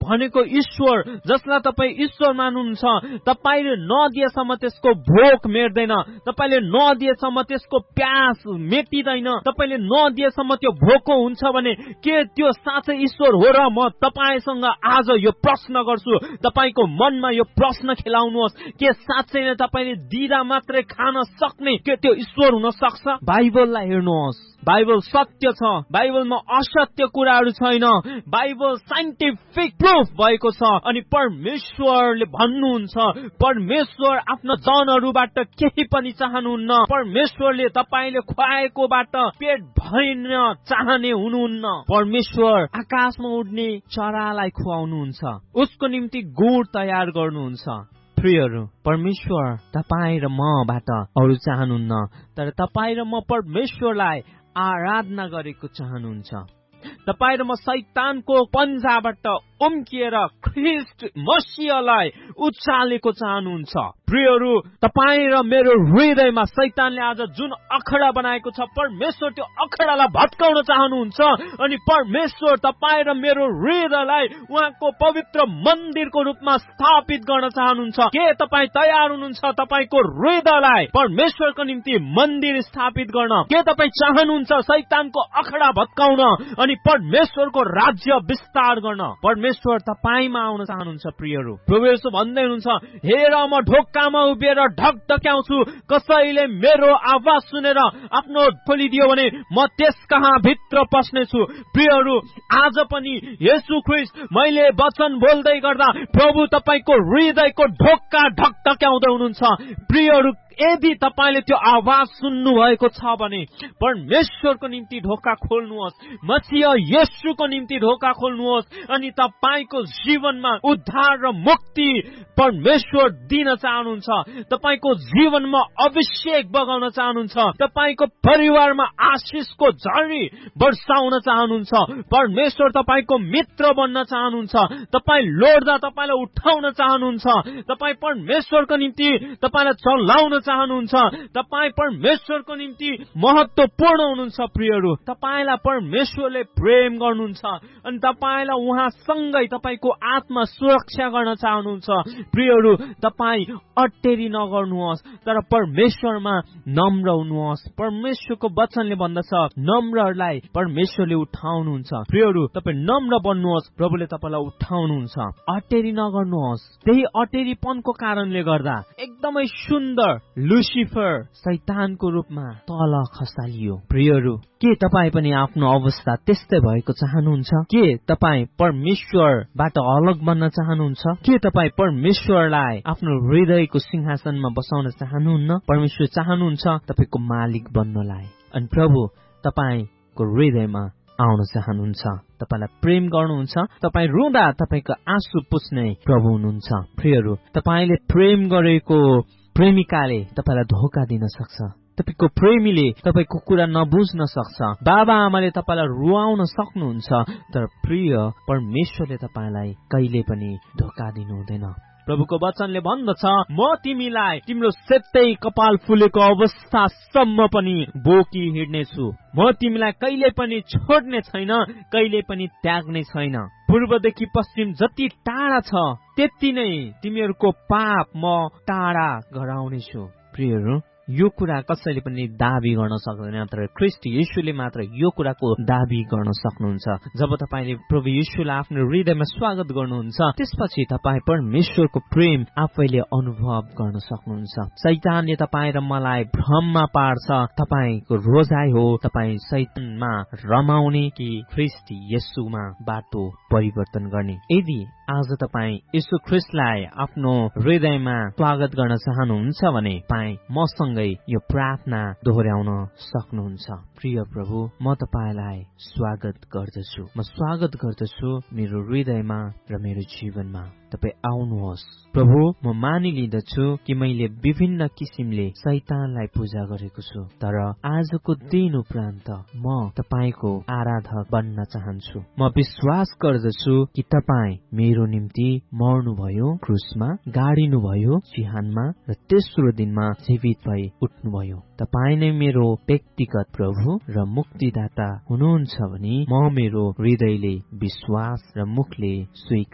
भनेको ईश्वर, जसलाई तपाईँ ईश्वर मान्नुहुन्छ, तपाईले नदिएसम्म त्यसको भोक मेट्दैन, तपाईले नदिएसम्म त्यसको प्यास मेटिँदैन, तपाईले नदिएसम्म त्यो भोको हुन्छ भने के त्यो साँच्चै ईश्वर हो र? म तपाईसँग आज यो प्रश्न गर्छु, तपाईको मनमा यो प्रश्न खेलाउनुहोस्, के साँच्चै नै तपाईले दिँदा मात्रै खान सक्ने के त्यो ईश्वर हुन सक्छ? बाइबललाई हेर्नुहोस्, बाइबल सत्य छ, बाइबलमा असत्य कुराहरू छैन, बाइबल साइन्टिफिक प्रुफ भएको छ। अनि परमेश्वरले भन्नुहुन्छ, परमेश्वर आफ्नो जनहरूबाट केही पनि चाहनुहुन्न, परमेश्वरले तपाईले खुवाएकोबाट पेट भरिन चाहने हुनुहुन्न। परमेश्वर आकाशमा उड्ने चरालाई खुवाउनुहुन्छ, उसको निम्ति गुड तयार गर्नुहुन्छ। प्रियहरू, परमेश्वर तपाईँ र मबाट अरू चाहनुहुन्न, तर तपाईँ र म परमेश्वरलाई आराधना गरेको चाहनुहुन्छ। तपाईँ र म शैतानको पन्जाबाट उम्किएर ख्रीष्ट मसीहलाई उचालेको चाहनुहुन्छ। प्रियहरू, तपाईँ र मेरो हृदयमा शैतानले आज जुन अखडा बनाएको छ, परमेश्वर त्यो अखडालाई भत्काउन चाहनुहुन्छ। अनि परमेश्वर तपाईँ र मेरो हृदयलाई उहाँको पवित्र मन्दिरको रूपमा स्थापित गर्न चाहनुहुन्छ। के तपाईँ तयार हुनुहुन्छ तपाईँको हृदयलाई परमेश्वरको निम्ति मन्दिर स्थापित गर्न? के तपाईँ चाहनुहुन्छ शैतानको अखडा भत्काउन अनि परमेश्वरको राज्य विस्तार गर्न? परमेश्वर तपाईमा आउन चाहनुहुन्छ। प्रियहरू, प्रभु येशू भन्दै हुनुहुन्छ, हेर म ढोकामा उभिएर ढकढक्याउँछु, कसैले मेरो आवाज सुनेर आफ्नो खोलिदियो भने म त्यस कहाँ भित्र पस्नेछु। प्रियहरू, आज पनि येशू ख्रीष्ट मैले वचन बोल्दै गर्दा प्रभु तपाईको हृदयको ढोका ढकढक्याउँदै हुनुहुन्छ। प्रियहरू, यदि तपाईले त्यो आवाज सुन्नु भएको छ भने परमेश्वरको निम्ति ढोका खोल्नुहोस्, मसीह येशूको निम्ति ढोका खोल्नुहोस्। अनि तपाईको जीवनमा उद्धार र मुक्ति परमेश्वर दिन चाहनुहुन्छ, तपाईको जीवनमा अभिषेक बगाउन चाहनुहुन्छ, तपाईको परिवारमा आशिषको झरी वर्षाउन चाहनुहुन्छ। परमेश्वर तपाईको मित्र बन्न चाहनुहुन्छ, तपाईँ लोड्दा तपाईलाई उठाउन चाहनुहुन्छ, तपाईँ परमेश्वरको निम्ति तपाईलाई चलाउन चाहनुहुन्छ, तपाईँ परमेश्वरको निम्ति महत्वपूर्ण हुनुहुन्छ। प्रियहरू, तपाईलाई परमेश्वरले प्रेम गर्नुहुन्छ अनि तपाईलाई उहाँसँगै तपाईको आत्मा सुरक्षा गर्न चाहनुहुन्छ। प्रियहरू, तपाईँ अटेरी नगर्नुहोस्, तर परमेश्वरमा नम्र हुनुहोस्। परमेश्वरको वचनले भन्दछ, नम्रहरूलाई परमेश्वरले उठाउनुहुन्छ। प्रियहरू, तपाईँ नम्र बन्नुहोस्, प्रभुले तपाईलाई उठाउनुहुन्छ। अटेरी नगर्नुहोस्। त्यही अटेरीपनको कारणले गर्दा एकदमै सुन्दर लुसिफर शैतानको रूपमा तल खसालियो। प्रियहरू, के तपाईँ पनि आफ्नो अवस्था त्यस्तै भएको चाहनुहुन्छ? के तपाईँ परमेश्वरबाट अलग बन्न चाहनुहुन्छ? के तपाईँ परमेश्वरलाई आफ्नो हृदयको सिंहासनमा बसाउन चाहनुहुन्न? परमेश्वर चाहनुहुन्छ तपाईको मालिक बन्नलाई। अनि प्रभु तपाईको हृदयमा आउन चाहनुहुन्छ, तपाईलाई प्रेम गर्नुहुन्छ। तपाईँ रुँदा तपाईको आँसु पुछ्ने प्रभु हुनुहुन्छ। प्रियहरू, तपाईले प्रेम गरेको प्रेमिकाले तपाईलाई धोका दिन सक्छ, तपाईको प्रेमीले तपाईको कुरा नबुझ्न सक्छ, बाबा आमाले तपाईलाई रुवाउन सक्नुहुन्छ, तर प्रिय परमेश्वरले तपाईलाई कहिले पनि धोका दिनु हुँदैन। प्रभुको वचनले भन्दछ, म तिमीलाई तिम्रो सेतै कपाल फुलेको अवस्थासम्म पनि बोकी हिड्नेछु, म तिमीलाई कहिले पनि छोड्ने छैन, कहिले पनि त्याग्ने छैन। पूर्वदेखि पश्चिम जति टाढा छ त्यति नै तिमीहरूको पाप म टाढा गराउनेछु। प्रियहरू, यो कुरा कसैले पनि दाबी गर्न सक्दैन, तर ख्रीष्ट येशूले मात्र यो कुराको दाबी गर्न सक्नुहुन्छ। जब तपाईले प्रभु येशूलाई आफ्नो हृदयमा स्वागत गर्नुहुन्छ, त्यसपछि तपाईँ परमेश्वरको प्रेम आफैले अनुभव गर्न सक्नुहुन्छ। शैतानले तपाईँ र मलाई भ्रममा पार्छ, तपाईको रोजाइ हो तपाईँ शैतानमा रमाउने कि ख्रीष्ट येशूमा बाटो परिवर्तन गर्ने। यदि आज तपाईँ येशू ख्रीष्टलाई आफ्नो हृदयमा स्वागत गर्न चाहनुहुन्छ भने तपाईँ मसँग यो प्रार्थना दोहोर्याउन सक्नुहुन्छ। प्रिय प्रभु, म तपाईलाई स्वागत गर्दछु, म स्वागत गर्दछु मेरो हृदयमा र मेरो जीवनमा। तपाईँ आउनुहोस्। प्रभु, म मानिलिदछु कि मैले विभिन्न किसिमले शैतानलाई पूजा गरेको छु, तर आजको दिन उपरान्त म तपाईको आराधक बन्न चाहन्छु। म विश्वास गर्दछु कि तपाईँ मेरो निम्ति मर्नुभयो, क्रुसमा गाडिनुभयो, चिहानमा, र तेस्रो दिनमा जीवित भई उठ्नुभयो। तपाईँ नै मेरो व्यक्तिगत प्रभु र मुक्तिदाता हुनुहुन्छ भनी म मेरो हृदयले विश्वास र मुखले स्वीकार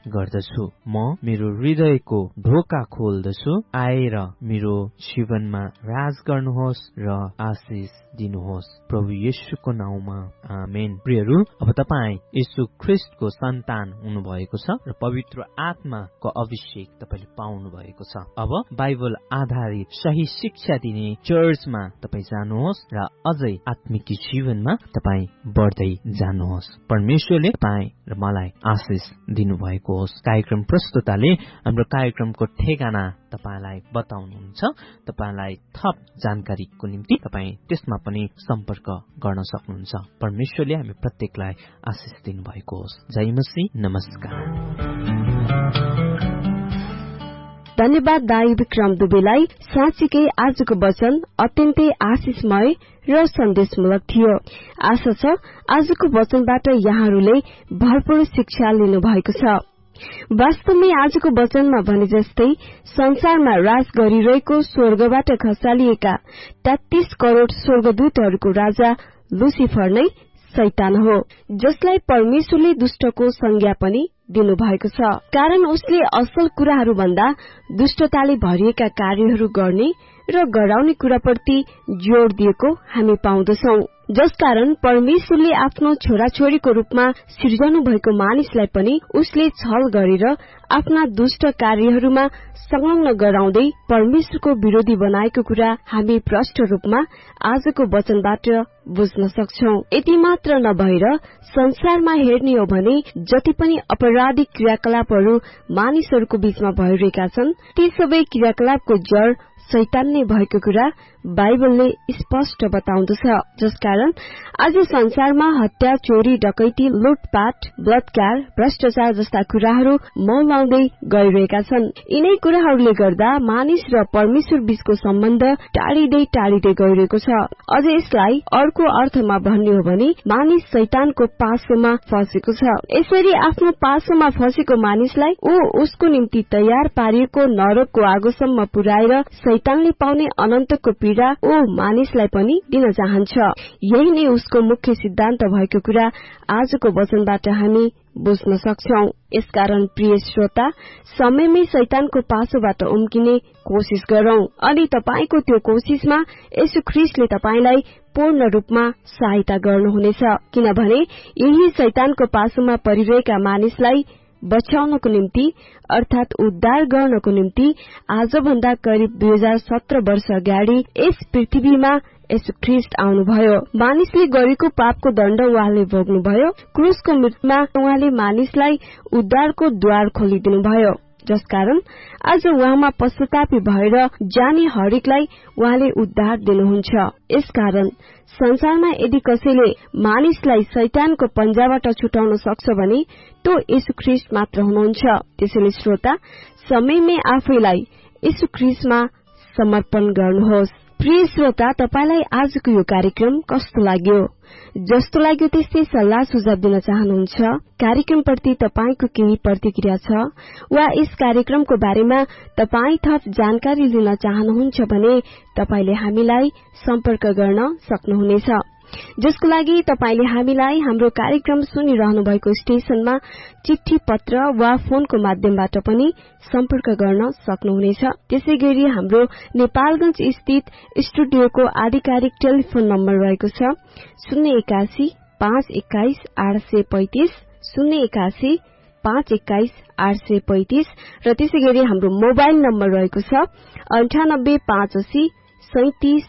गर्दछु। म मेरो हृदयको ढोका खोल्दछु, आएर मेरो जीवनमा राज गर्नुहोस् र आशिष दिनुहोस्। प्रभु येशूको नाउँमा आमेन। प्रियहरू, अब तपाईँ येशू ख्रीष्टको सन्तान हुनुभएको छ र पवित्र आत्माको अभिषेक तपाईले पाउनु भएको छ। अब बाइबल आधारित सही शिक्षा दिने चर्चमा तपाईँ जानुहोस् र अझै आत्मिक जीवनमा तपाईँ बढ्दै जानुहोस्। परमेश्वरले तपाईँ र मलाई आशिष दिनुभएको होस्। कार्यक्रम प्रस्तुताले हाम्रो कार्यक्रमको ठेगाना तपाईलाई बताउनुहुन्छ। तपाईलाई थप जानकारीको निम्ति तपाईँ त्यसमा पनि सम्पर्क गर्न सक्नुहुन्छ। परमेश्वरले हामी प्रत्येकलाई आशिष दिनुभएको होस्। जय मसीह। नमस्कार। धन्यवाद दाई विक्रम दुबेलाई। साँच्चीकै आजको वचन अत्यन्तै आशिषमय र सन्देशमूलक थियो। आशा छ आजको वचनबाट यहाँहरूले भरपूर शिक्षा लिनु भएको छ। वास्तवमै आजको वचनमा भने जस्तै संसारमा राज गरिरहेको स्वर्गबाट खसालिएका 33 करोड़ स्वर्गदूतहरूको राजा लुसिफर नै शैतान हो, जसलाई परमेश्वरले दुष्टको संज्ञा पनि दिनुभएको छ। कारण उसले असल कुराहरू भन्दा दुष्टताले भरिएका कार्यहरू गर्ने र गराउने कुराप्रति जोड़ दिएको हामी पाउँदछौं। जसकारण परमेश्वरले आफ्नो छोराछोरीको रूपमा सिर्जनु भएको मानिसलाई पनि उसले छल गरेर आफ्ना दुष्ट कार्यहरूमा संलग्न गराउँदै परमेश्वरको विरोधी बनाएको कुरा हामी प्रष्ट रूपमा आजको वचनबाट बुझ्न सक्छौं। यति मात्र नभएर संसारमा हेर्ने हो भने जति पनि अपराधिक क्रियाकलापहरू मानिसहरूको बीचमा भइरहेका छन्, ती सबै क्रियाकलापको जड़ शैतान नै भएको कुरा बाइबलले स्पष्ट बताउँदछ। जसकारण आज संसारमा हत्या, चोरी, डकैती, लुटपाट, बलात्कार, भ्रष्टाचार जस्ता कुराहरू मौलाउँदै गइरहेका छन्। यिनै कुराहरूले गर्दा मानिस र परमेश्वर बीचको सम्बन्ध टाढिँदै गइरहेको छ। अझ यसलाई अर्को अर्थमा भन्ने हो भने मानिस शैतानको पासोमा फसेको छ। यसरी आफ्नो पासोमा फसेको मानिसलाई उसको निम्ति तयार पारिएको नरकको आगोसम्म पुर्याएर शैतानले पाउने अनन्तको पीड़ा मानिसलाई पनि दिन चाहन्छ। यही नै उसको मुख्य सिद्धान्त भएको कुरा आजको वचनबाट हामी बुझ्न सक्छौं। यसकारण प्रिय श्रोता, समयमै शैतानको पासोबाट उम्किने कोशिश गरौं अनि तपाईको त्यो कोशिशमा येशू ख्रीष्टले तपाईलाई पूर्ण रूपमा सहायता गर्नुहुनेछ। किनभने यही शैतानको पासोमा परिरहेका मानिसलाई बचाउनको निम्ति अर्थात उद्धार गर्नको निम्ति आजभन्दा करिब 2017 वर्ष अगाडि यस पृथ्वीमा येशू ख्रीष्ट आउनुभयो। मानिसले गरेको पापको दण्ड उहाँले भोग्नुभयो। क्रुसको मृत्युमा उहाँले मानिसलाई उद्धारको द्वार खोलिदिनुभयो। जसकारण आज उहाँमा पश्चातापी भएर जाने हरेकलाई उहाँले उद्धार दिनुहुन्छ। यसकारण संसारमा यदि कसैले मानिसलाई शैतानको पञ्जाबाट छुटाउन सक्छ भने त्यो येशू ख्रीष्ट मात्र हुनुहुन्छ। त्यसैले श्रोता, समयमै आफैलाई येशू ख्रीष्टमा समर्पण गर्नुहोस्। प्रिय श्रोता, तपाईलाई आजको यो कार्यक्रम कस्तो लाग्यो? जस्तो लाग्यो त्यस्तै सल्लाह सुझाव दिन चाहनुहुन्छ? कार्यक्रमप्रति तपाईको केही प्रतिक्रिया छ वा यस कार्यक्रमको बारेमा तपाई थप जानकारी लिन चाहनुहुन्छ भने तपाईले हामीलाई सम्पर्क गर्न सक्नुहुनेछ। जसको लागि तपाईले हामीलाई हाम्रो कार्यक्रम सुनिरहनु भएको स्टेशनमा चिठी पत्र वा फोनको माध्यमबाट पनि सम्पर्क गर्न सक्नुहुनेछ। त्यसैगरी हाम्रो नेपालगञ्ज स्थित स्टुडियोको आधिकारिक टेलिफोन नम्बर रहेको छ 081 521 835 081 521 835 र त्यसैगरी हाम्रो मोबाइल नम्बर रहेको छ 98 580 37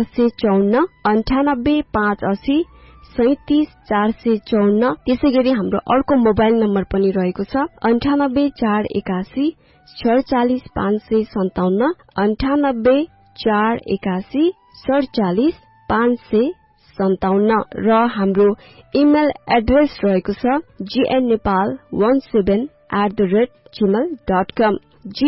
454 98 580 37 454। त्यसैगरी हाम्रो अर्को मोबाइल नम्बर पनि रहेको छ 98 481 46 557 98 481 47 557 र हाम्रो इमेल एड्रेस रहेको छ gnepal17@gmail.com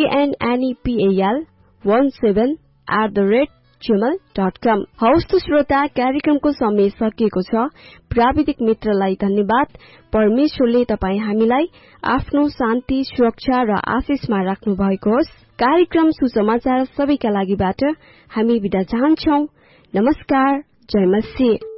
gnepal17@gmail.com। हवस् त श्रोता, कार्यक्रमको समय सकिएको छ। प्राविधिक मित्रलाई धन्यवाद। परमेश्वरले तपाई हामीलाई आफ्नो शान्ति, सुरक्षा र आशिषमा राख्नु भएको होस्। कार्यक्रम सुसमाचार सबैका लागिबाट हामी बिदा चाहन्छौं। नमस्कार। जय मसीह।